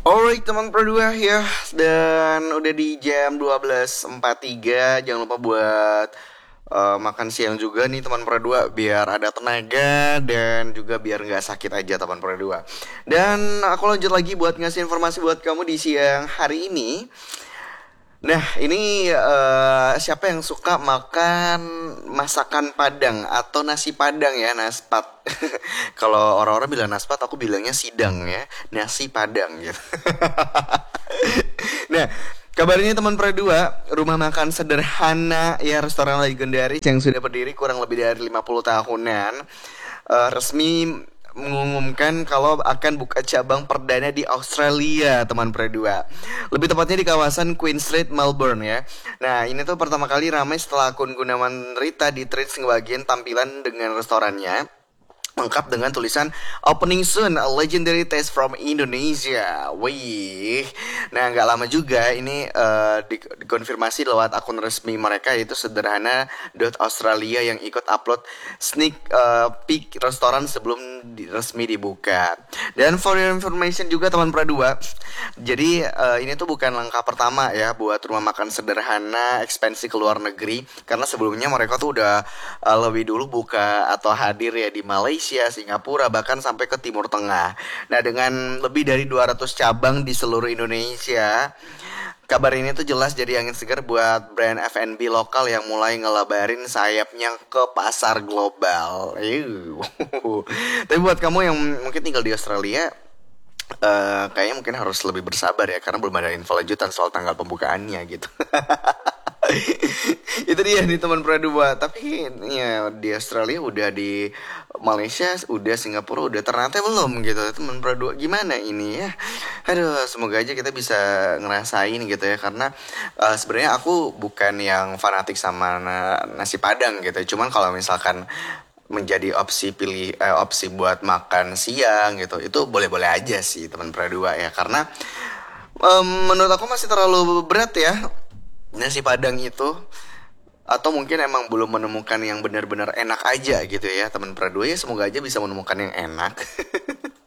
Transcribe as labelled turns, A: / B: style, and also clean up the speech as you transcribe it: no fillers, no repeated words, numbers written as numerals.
A: Alright teman berdua ya. Dan udah di jam 12.43. Jangan lupa buat makan siang juga nih teman berdua, biar ada tenaga dan juga biar nggak sakit aja teman berdua. Dan aku lanjut lagi buat ngasih informasi buat kamu di siang hari ini. Nah, ini siapa yang suka makan masakan Padang atau nasi Padang ya, naspat. Kalau orang-orang bilang naspat, aku bilangnya sidang ya, nasi Padang gitu. Nah, kabarnya teman dua, rumah makan sederhana ya, restoran legendaris yang sudah berdiri kurang lebih dari 50 tahunan, resmi mengumumkan kalau akan buka cabang perdana di Australia, teman dua. Lebih tepatnya di kawasan Queen Street, Melbourne ya. Nah, ini tuh pertama kali ramai setelah akun Gunawan Rita di tweet sebagian tampilan dengan restorannya lengkap dengan tulisan "Opening soon, a legendary taste from Indonesia." Wih, nah nggak lama juga ini dikonfirmasi lewat akun resmi mereka, yaitu sederhana.australia, yang ikut upload sneak peek restoran sebelum resmi dibuka. Dan for your information juga teman Pradua, jadi ini tuh bukan langkah pertama ya buat rumah makan sederhana ekspansi ke luar negeri, karena sebelumnya mereka tuh udah lebih dulu buka atau hadir ya di Malaysia, Singapura, bahkan sampai ke Timur Tengah. Nah, dengan lebih dari 200 cabang di seluruh Indonesia, kabar ini tuh jelas jadi angin segar buat brand F&B lokal yang mulai ngelabarin sayapnya ke pasar global. Tapi buat kamu yang mungkin tinggal di Australia, kayaknya mungkin harus lebih bersabar ya, karena belum ada info lanjutan soal tanggal pembukaannya gitu. Itu dia nih teman Pradua. Tapi ya di Australia udah, di Malaysia udah, Singapura udah, Ternate belum gitu teman Pradua. Gimana ini ya? Aduh, semoga aja kita bisa ngerasain gitu ya, karena sebenarnya aku bukan yang fanatik sama nasi Padang gitu. Cuman kalau misalkan menjadi opsi buat makan siang gitu, itu boleh-boleh aja sih teman Pradua ya, karena menurut aku masih terlalu berat ya nasi Padang itu. Atau mungkin emang belum menemukan yang benar-benar enak aja gitu ya teman Pradua ya. Semoga aja bisa menemukan yang enak.